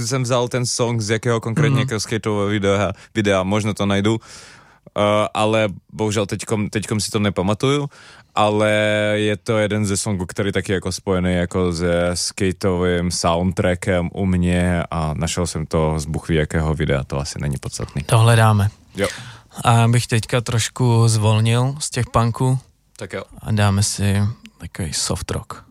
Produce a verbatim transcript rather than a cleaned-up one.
jsem vzal ten song z jakého konkrétně mm. skateového videa, videa, možno to najdu, uh, ale bohužel teďkom, teďkom si to nepamatuju, ale je to jeden ze songů, který taky jako spojený jako se skateovým soundtrackem u mě a našel jsem to z buchví jakého videa, to asi není podstatný. To hledáme. Jo. A bych teďka trošku zvolnil z těch punků. Tak jo. A dáme si takový soft rock.